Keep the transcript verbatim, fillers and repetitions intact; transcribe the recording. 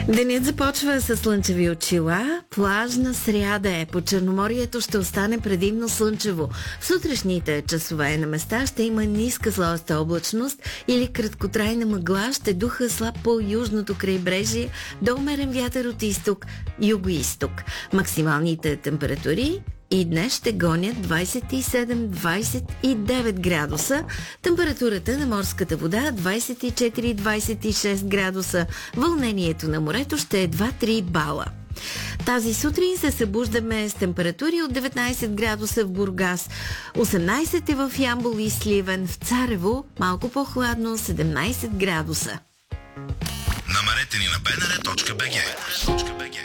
Денят започва с слънчеви очила. Плажна сряда е. По Черноморието ще остане предимно слънчево. В сутрешните часове на места ще има ниска слоеста облачност или краткотрайна мъгла. Ще духа слаб по южното крайбрежие до умерен вятър от изток, юго-исток. Максималните температури и днес ще гонят двадесет и седем до двадесет и девет градуса. Температурата на морската вода двадесет и четири до двадесет и шест градуса. Вълнението на морето ще е два-три бала. Тази сутрин се събуждаме с температури от деветнадесет градуса в Бургас, осемнадесет е в Ямбол и Сливен, в Царево малко по-хладно седемнадесет градуса. Намерете ни на бнр точка бг.